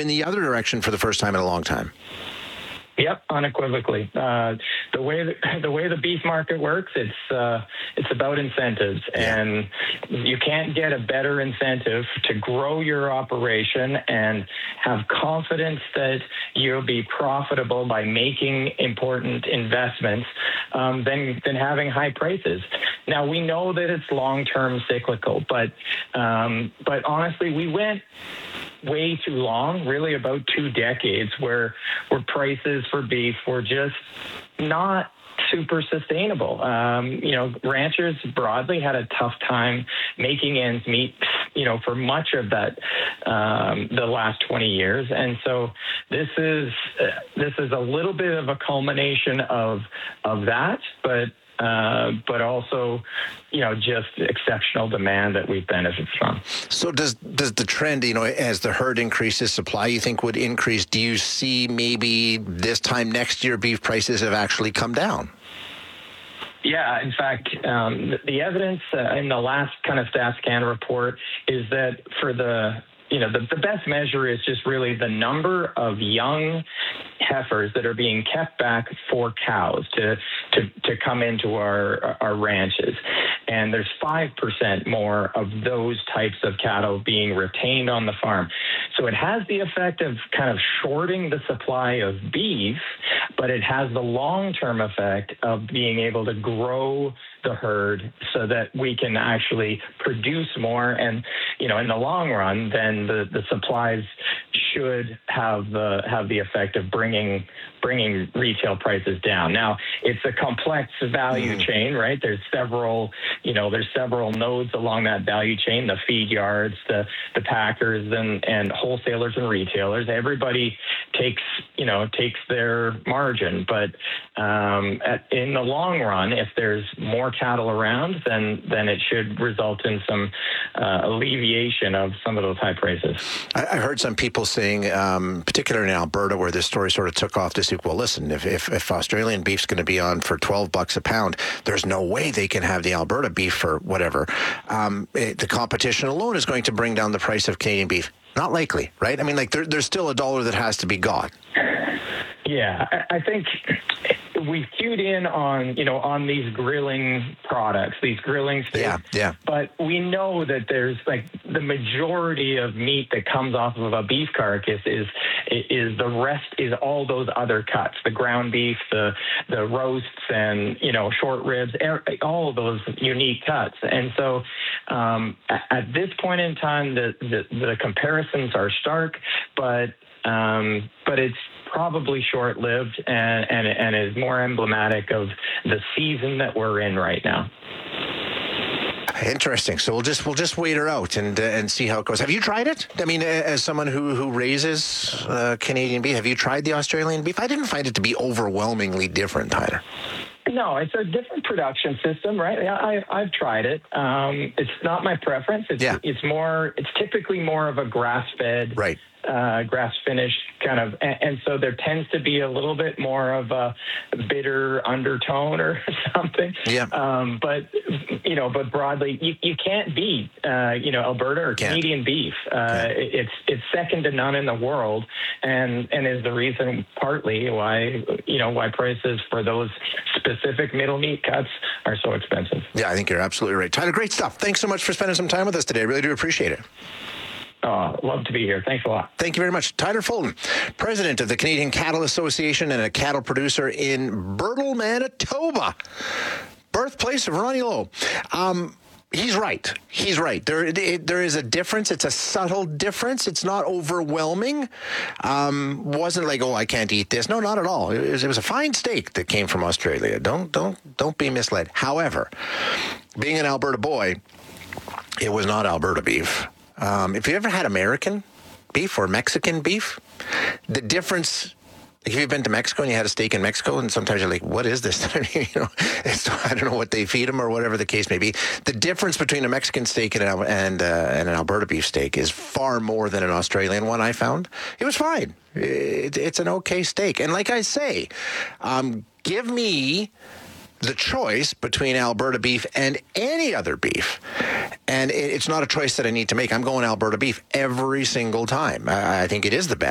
in the other direction for the first time in a long time. Yep, unequivocally. The way the beef market works, it's about incentives, and you can't get a better incentive to grow your operation and have confidence that you'll be profitable by making important investments than having high prices. Now we know that it's long-term cyclical, but honestly, we went way too long, really about 2 decades, where prices for beef were just not super sustainable. Ranchers broadly had a tough time making ends meet, for much of that, the last 20 years. And so this is a little bit of a culmination of that, but also, just exceptional demand that we've benefited from. So does the trend, as the herd increases, supply, you think would increase? Do you see maybe this time next year beef prices have actually come down? Yeah, in fact, the evidence in the last kind of StatsCan report is that for the best measure is just really the number of young heifers that are being kept back for cows to come into our ranches. And there's 5% more of those types of cattle being retained on the farm. So it has the effect of kind of shorting the supply of beef, but it has the long-term effect of being able to grow the herd so that we can actually produce more. And, in the long run, then the supplies should have the effect of bringing retail prices down. Now, it's a complex value chain, right? There's several nodes along that value chain, the feed yards, the packers and wholesalers and retailers. Everybody takes their margin, but in the long run, if there's more cattle around, then it should result in some alleviation of some of those high prices. I heard some people saying, particularly in Alberta, where this story sort of took off this week, well, listen, if Australian beef's going to be on for $12 a pound, there's no way they can have the Alberta beef for whatever. The competition alone is going to bring down the price of Canadian beef. Not likely, right? I mean, there's still a dollar that has to be got. Yeah, I think we cued in on these grilling products, these grilling steaks. Yeah. But we know that there's the majority of meat that comes off of a beef carcass is the rest is all those other cuts, the ground beef, the roasts, and short ribs, all of those unique cuts. And so at this point in time, the comparisons are stark, but it's probably short-lived and is more emblematic of the season that we're in right now. Interesting. So we'll just wait her out and see how it goes. Have you tried it? I mean, as someone who raises Canadian beef, have you tried the Australian beef? I didn't find it to be overwhelmingly different, Tyler. No, it's a different production system, right? I've tried it. It's not my preference. It's typically more of a grass-fed, right, grass-finished kind of, and so there tends to be a little bit more of a bitter undertone or something. Yeah. But broadly, you can't beat Alberta or Canadian beef. It's second to none in the world, and is the reason partly why prices for those specific middle meat cuts are so expensive. Yeah, I think you're absolutely right. Tyler, great stuff. Thanks so much for spending some time with us today. I really do appreciate it. Oh, love to be here. Thanks a lot. Thank you very much. Tyler Fulton, president of the Canadian Cattle Association and a cattle producer in Birtle, Manitoba, birthplace of Ronnie Lowe. He's right. There is a difference. It's a subtle difference. It's not overwhelming. Wasn't like, I can't eat this. No, not at all. It was a fine steak that came from Australia. Don't be misled. However, being an Alberta boy, it was not Alberta beef. If you ever had American beef or Mexican beef, the difference. If you've been to Mexico and you had a steak in Mexico, and sometimes you're like, what is this? I don't know what they feed them or whatever the case may be. The difference between a Mexican steak and an Alberta beef steak is far more than an Australian one I found. It was fine. It's an okay steak. And like I say, give me the choice between Alberta beef and any other beef. And it's not a choice that I need to make. I'm going Alberta beef every single time. I think it is the best.